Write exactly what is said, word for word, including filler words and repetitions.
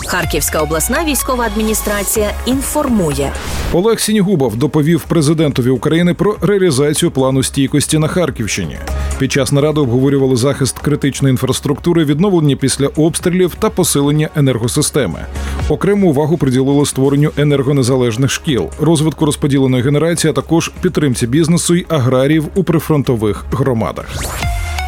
Харківська обласна військова адміністрація інформує. Олег Сінігубов доповів президентові України про реалізацію плану стійкості на Харківщині. Під час наради обговорювали захист критичної інфраструктури, відновлення після обстрілів та посилення енергосистеми. Окрему увагу приділили створенню енергонезалежних шкіл, розвитку розподіленої генерації, а також підтримці бізнесу й аграріїв у прифронтових громадах.